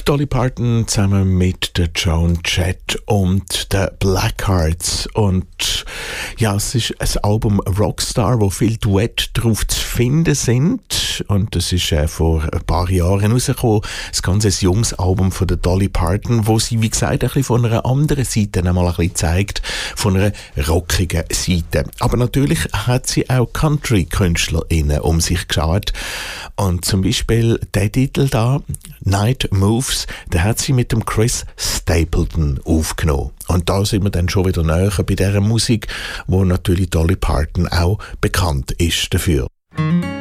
Dolly Parton zusammen mit der Joan Jett und den Blackhearts. Und ja, es ist ein Album Rockstar, wo viele Duette drauf zu finden sind. Und das ist vor ein paar Jahren rausgekommen. Das ganze ein junges Album von der Dolly Parton, wo sie, wie gesagt, ein bisschen von einer anderen Seite einmal ein bisschen zeigt, von einer rockigen Seite. Aber natürlich hat sie auch Country-KünstlerInnen um sich geschaut. Und zum Beispiel der Titel da, Night Moves, den hat sie mit dem Chris Stapleton aufgenommen. Und da sind wir dann schon wieder näher bei dieser Musik, wo natürlich Dolly Parton auch bekannt ist dafür.